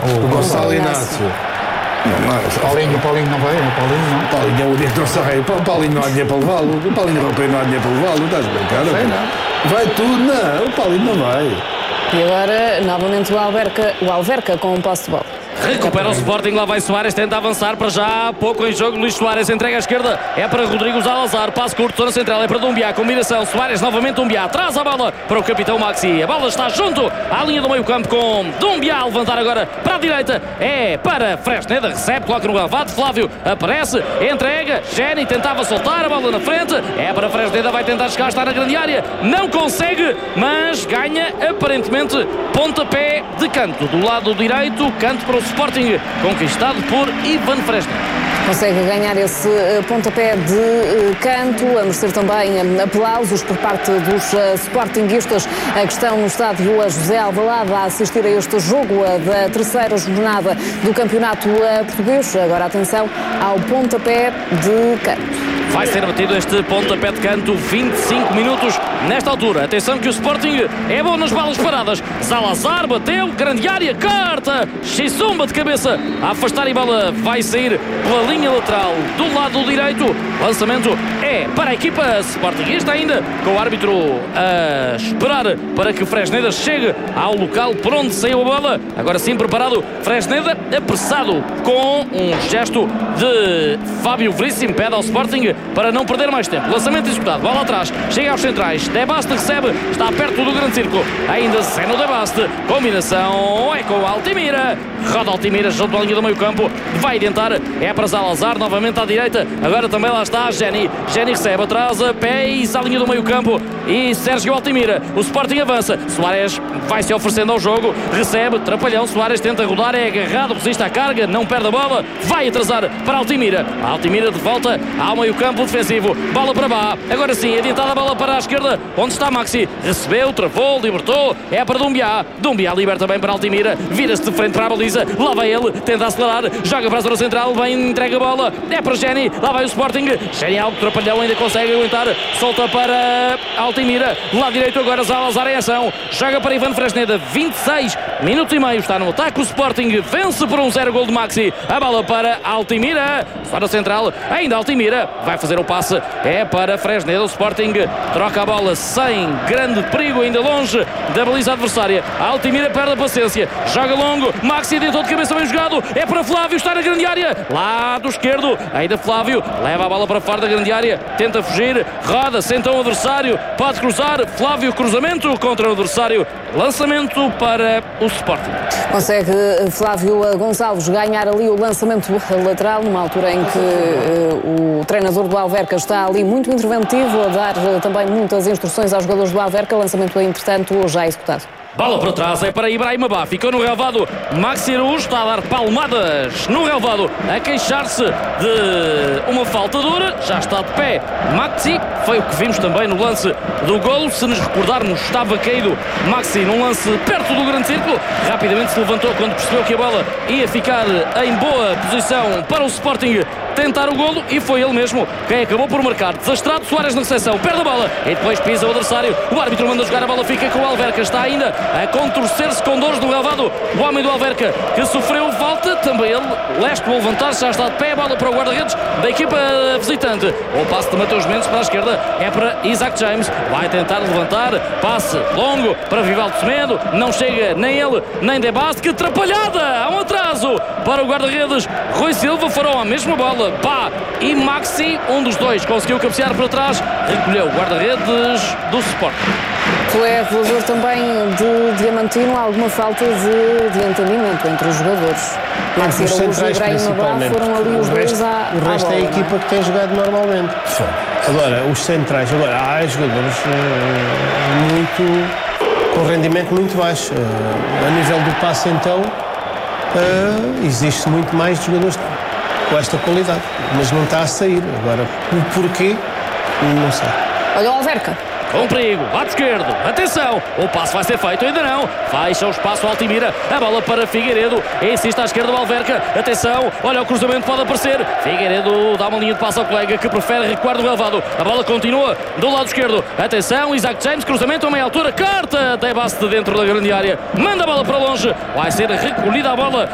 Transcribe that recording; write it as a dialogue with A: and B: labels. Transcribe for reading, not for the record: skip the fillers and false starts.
A: O Gonçalo Inácio.
B: Paulinho não vai?
A: Paulinho é o único que não sai. Paulinho não há dinheiro para levá-lo. O Paulinho Roupeiro não há dinheiro para levá-lo. Estás a brincar? Não. Vai tudo, não. O Paulinho não vai.
C: E agora, novamente, o Alverca com um posse de bola.
D: Recupera o Sporting, lá vai Soares, tenta avançar para já, pouco em jogo, Luís Soares entrega à esquerda, é para Rodrigo Salazar, passo curto, zona central, é para Dumbiá, combinação, Soares novamente Dumbiá, traz a bola para o capitão Maxi, a bola está junto à linha do meio campo com Dumbiá, a levantar agora para a direita, é para Fresneda, recebe, coloca no relvado, Flávio aparece, entrega, Jenny tentava soltar a bola na frente, é para Fresneda, vai tentar chegar, está na grande área, não consegue, mas ganha aparentemente pontapé de canto, do lado direito, canto para o Sporting, conquistado por Ivan Fresneda.
C: Consegue ganhar esse pontapé de canto, a merecer também aplausos por parte dos sportinguistas que estão no estádio José Alvalade a assistir a este jogo da terceira jornada do Campeonato Português. Agora atenção ao pontapé de canto.
D: Vai ser batido este pontapé de canto, 25 minutos nesta altura. Atenção que o Sporting é bom nas balas paradas. Salazar bateu, grande área, carta, Xisumba de cabeça, a afastar e a bola vai sair pela linha lateral do lado direito. Lançamento é para a equipa sportinguista ainda, com o árbitro a esperar para que Fresneda chegue ao local por onde saiu a bola. Agora sim preparado, Fresneda apressado com um gesto de Fábio Veríssimo, pede ao Sporting para não perder mais tempo. Lançamento executado, bola atrás, chega aos centrais, De Baste recebe, está perto do grande círculo, ainda Zeno De Baste, combinação é com Altimira, roda Altimira junto à linha do meio campo, vai tentar, é para Salazar, novamente à direita, agora também lá está Jenny recebe, atrás a pés à linha do meio campo e Sérgio Altimira, o Sporting avança, Soares vai se oferecendo ao jogo, recebe, trapalhão, Soares tenta rodar, é agarrado, resiste à carga, não perde a bola, vai atrasar para Altimira de volta ao meio campo defensivo, bola para Bá, agora sim, adiantada a bola para a esquerda, onde está Maxi, recebeu, travou, libertou, é para Dumbiá liberta bem para Altimira, vira-se de frente para a baliza, lá vai ele, tenta acelerar, joga para a zona central, bem, entrega a bola, é para Jenny, lá vai o Sporting, Jenny alto, trapalhão, ainda consegue aguentar, solta para Altimira, lá direito agora Salazar em ação, joga para Ivan Fresneda, 26 minutos e meio, está no ataque o Sporting, vence por 1-0, gol de Maxi, a bola para Altimira, está na central, ainda Altimira, vai fazer o passe, é para Fresneda, o Sporting troca a bola sem grande perigo, ainda longe da baliza adversária, Altimira perde a paciência, joga longo, Maxi dentro de cabeça bem jogado, é para Flávio, está na grande área, lado esquerdo, ainda Flávio, leva a bola para fora da grande área, tenta fugir, roda, senta o adversário, pode cruzar, Flávio, cruzamento contra o adversário, lançamento para o Sporting.
C: Consegue Flávio Gonçalves ganhar ali o lançamento lateral, numa altura em que o treinador do Alverca está ali muito interventivo, a dar também muitas instruções aos jogadores do Alverca, lançamento entretanto já executado.
D: Bola para trás, é para Ibrahim Abá, ficou no relvado, Maxi Araújo está a dar palmadas no relvado, a queixar-se de uma falta dura, já está de pé Maxi, foi o que vimos também no lance do golo, se nos recordarmos estava caído Maxi num lance perto do grande círculo, rapidamente se levantou quando percebeu que a bola ia ficar em boa posição para o Sporting tentar o golo e foi ele mesmo quem acabou por marcar. Desastrado, Soares na recepção, perde a bola e depois pisa o adversário, o árbitro manda jogar, a bola fica com o Alverca, está ainda a contorcer-se com dores do relvado, o homem do Alverca que sofreu falta, também ele, Leste para levantar-se, já está de pé, a bola para o guarda-redes da equipa visitante, o passe de Mateus Mendes para a esquerda, é para Isaac James, vai tentar levantar, passe longo para Vivaldo Semedo, não chega nem ele, nem De Baste, que atrapalhada, há um atraso para o guarda-redes, Rui Silva farão a mesma bola, Bá e Maxi, um dos dois conseguiu cabecear para trás, recolheu o guarda-redes do Sporting.
C: É revelador também de Diamantino, alguma falta de entendimento entre os jogadores.
E: Maxi Araújo e Ibrahim Abá foram ali os dois à bola. O resto é a equipa que tem jogado normalmente. Agora, os centrais, há jogadores com rendimento muito baixo. A nível do passe, então, existe muito mais jogadores com esta qualidade, mas não está a sair. Agora, o porquê, não sei.
C: Olha o Alverca.
D: Com perigo, lado esquerdo, atenção, o passo vai ser feito, ainda não, fecha o espaço Altimira, a bola para Figueiredo, insiste à esquerda do Alverca, atenção, olha o cruzamento pode aparecer, Figueiredo dá uma linha de passo ao colega que prefere recuar do relvado, a bola continua do lado esquerdo, atenção, Isaac James, cruzamento a meia altura, carta, De Baste dentro da grande área, manda a bola para longe, vai ser recolhida a bola